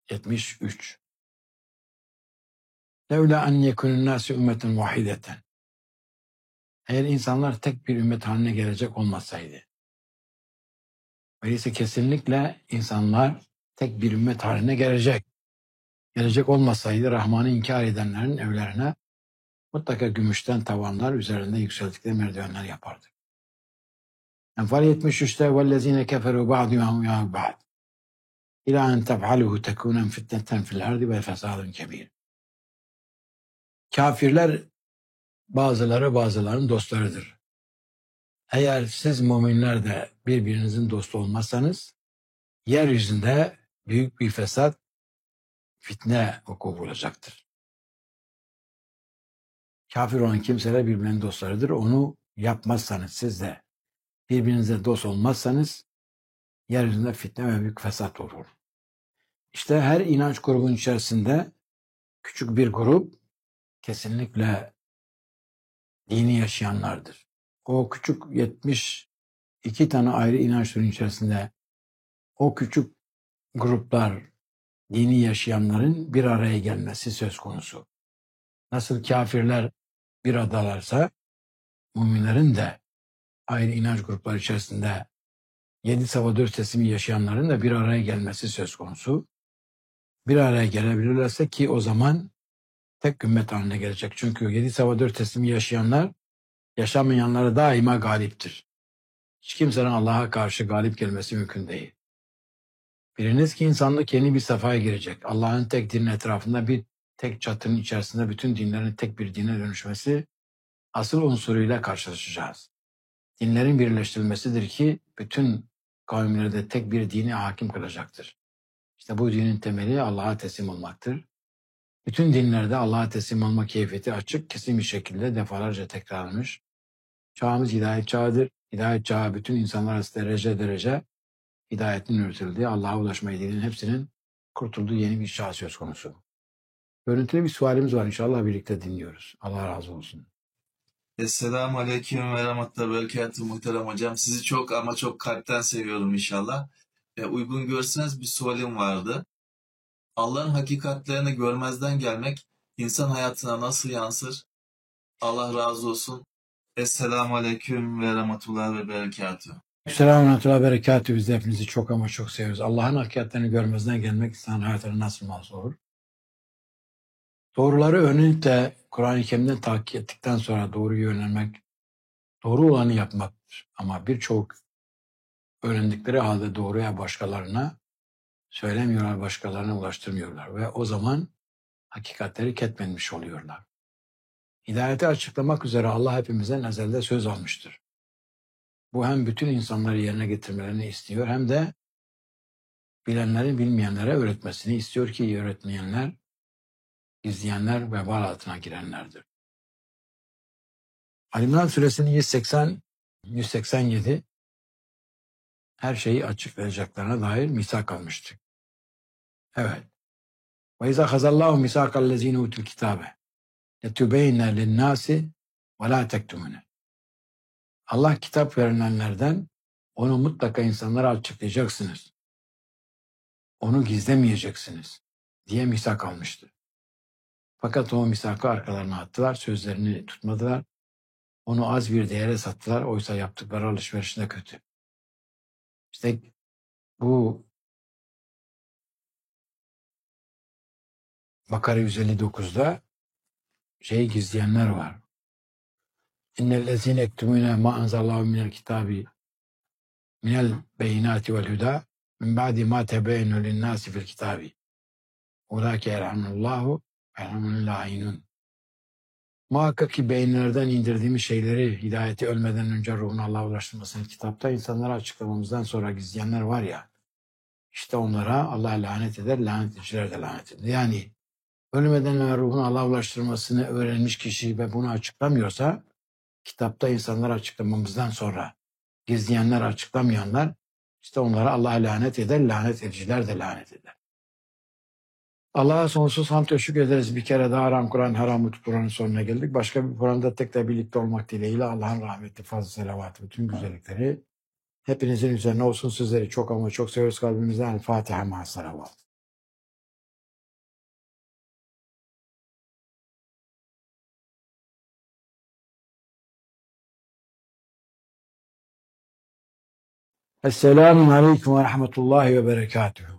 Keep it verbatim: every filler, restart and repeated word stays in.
yetmiş üç. Levla en yekunun nâsü ümmeten vahideten. Eğer insanlar tek bir ümmet haline gelecek olmasaydı. Öyleyse kesinlikle insanlar tek bir ümmet haline gelecek. Gelecek olmasaydı Rahman'ı inkar edenlerin evlerine mutlaka gümüşten tavanlar üzerinde yükseltikleri merdivenler yapardı. Enfal yetmiş üçte وَالَّذ۪ينَ كَفَرُوا بَعْدُهُمْ يَا بَعْدٍ اِلَى اَنْ تَفْعَلُهُ تَكُونًا فِتْنَةً فِي الْاَرْضِ وَفَسَادٌ كَب۪يرٌ. Kafirler bazıları bazılarının dostlarıdır. Eğer siz müminler de birbirinizin dostu olmazsanız yeryüzünde büyük bir fesat, fitne vuku bulacaktır. Kafir olan kimseler birbirinin dostlarıdır. Onu yapmazsanız, siz de birbirinize dost olmazsanız yeryüzünde fitne ve büyük fesat olur. İşte her inanç grubunun içerisinde küçük bir grup kesinlikle dini yaşayanlardır. O küçük yetmiş iki tane ayrı inanç türünün içerisinde o küçük gruplar, dini yaşayanların bir araya gelmesi söz konusu. Nasıl kafirler bir adalarsa, müminlerin de ayrı inanç grupları içerisinde yedi sabah dört teslimi yaşayanların da bir araya gelmesi söz konusu. Bir araya gelebilirlerse ki o zaman tek ümmet haline gelecek. Çünkü yedi sabah dört teslimi yaşayanlar yaşamayanlara daima galiptir. Hiç kimsenin Allah'a karşı galip gelmesi mümkün değil. Biliniz ki insanlık yeni bir safhaya girecek. Allah'ın tek dinin etrafında bir tek çatının içerisinde bütün dinlerin tek bir dine dönüşmesi asıl unsuruyla karşılaşacağız. Dinlerin birleştirilmesidir ki bütün kavimlerde tek bir dini hakim kılacaktır. İşte bu dinin temeli Allah'a teslim olmaktır. Bütün dinlerde Allah'a teslim olma keyfiyeti açık, kesin bir şekilde defalarca tekrarlanmış. Çağımız hidayet çağıdır. Hidayet çağı bütün insanlar arasında derece derece hidayetin üretildiği, Allah'a ulaşma dinin hepsinin kurtulduğu yeni bir çağ söz konusu. Görüntülü bir sualimiz var, inşallah birlikte dinliyoruz. Allah razı olsun. Esselamu Aleyküm ve Rahmetullahi ve Berekatuhu muhterem hocam. Sizi çok ama çok kalpten seviyorum inşallah. E, uygun görseniz bir sualim vardı. Allah'ın hakikatlerini görmezden gelmek insan hayatına nasıl yansır? Allah razı olsun. Esselamu Aleyküm ve Rahmetullahi ve Berekatuhu. Selamun ve berekatü. Biz de hepinizi çok ama çok seviyoruz. Allah'ın hakikatlerini görmezden gelmek insanın hayatına nasıl mahsul olur? Doğruları öğrenip de Kur'an-ı Kerim'den takip ettikten sonra doğruyu yönelmek, doğru olanı yapmaktır. Ama birçok öğrendikleri halde doğruya başkalarına söylemiyorlar, başkalarına ulaştırmıyorlar. Ve o zaman hakikatleri ketmetmiş oluyorlar. Hidayeti açıklamak üzere Allah hepimizden ezelde söz almıştır. Bu hem bütün insanları yerine getirmelerini istiyor hem de bilenlerin bilmeyenlere öğretmesini istiyor ki öğretmeyenler, gizleyenler vebal altına girenlerdir. Ali İmran suresinin yüz seksen yüz seksen yedi her şeyi açıklayacaklarına dair misak almıştı. Evet. Ve izâ hazallâhu misâkallezîne utul kitâbe letübeyne linnâsi ve lâ tektumune. Allah kitap verilenlerden onu mutlaka insanlara açıklayacaksınız. Onu gizlemeyeceksiniz diye misak almıştı. Fakat o misakı arkalarına attılar, sözlerini tutmadılar. Onu az bir değere sattılar, oysa yaptıkları alışverişinde kötü. İşte bu Bakara yüz elli dokuzda şeyi gizleyenler var. İnnellezîne ektumûne mâ enzallâhu minel kitâbi minel beyinâti vel hudâ min ba'di mâ tebeyyene linnâsi fil kitâbi. Ulâke yerhamullâhu yerhamul lâinun. Muhakkak ki beyinlerden indirdiğimiz şeyleri hidayeti ölmeden önce ruhuna Allah'a ulaştırmasını kitapta insanlara açıklamamızdan sonra gizleyenler var ya, işte onlara Allah lanet eder, lanetçiler de lanet eder. Yani ölmeden önce ruhuna Allah'a ulaştırmasını öğrenmiş kişi ve bunu açıklamıyorsa, kitapta insanlara açıklamamızdan sonra gizleyenler, açıklamayanlar, işte onlara Allah lanet eder, lanet ediciler de lanet eder. Allah'a sonsuz hamd ve şükür ederiz. Bir kere daha Haram Kur'an, Haram Kur'an'ın sonuna geldik. Başka bir Kur'an'da tekrar birlikte olmak dileğiyle Allah'ın rahmeti, fazla selavatı, bütün güzellikleri hepinizin üzerine olsun. Sizleri çok ama çok seviyoruz kalbimizden. El Fatiha ma'as salavat. Esselamu Aleyküm ve Rahmetullahi ve Berekatuhu.